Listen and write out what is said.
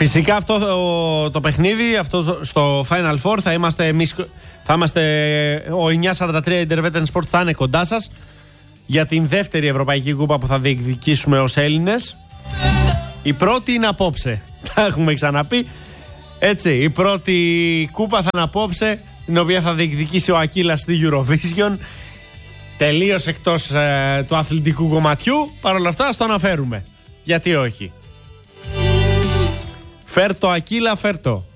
Φυσικά αυτό το παιχνίδι, αυτό στο Final Four θα είμαστε εμείς, ο 943 Interveteran Sports θα είναι κοντά σας για την δεύτερη Ευρωπαϊκή Κούπα που θα διεκδικήσουμε ως Έλληνες. Η πρώτη είναι απόψε, τα έχουμε ξαναπεί. Έτσι, η πρώτη κούπα θα είναι απόψε, την οποία θα διεκδικήσει ο Ακύλας στη Eurovision. Τελείως εκτός του αθλητικού κομματιού, παρόλα αυτά ας το αναφέρουμε. Γιατί όχι. Φέρ το Ακύλα, φέρ το.